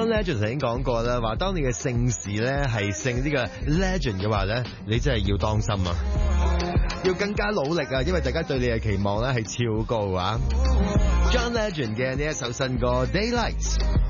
John Legend 曾經講過啦，話當你嘅姓氏咧係姓呢個 Legend 嘅話咧，你真係要當心啊，要更加努力啊，因為大家對你嘅期望咧係超高啊。John Legend 嘅呢一首新歌 Daylight。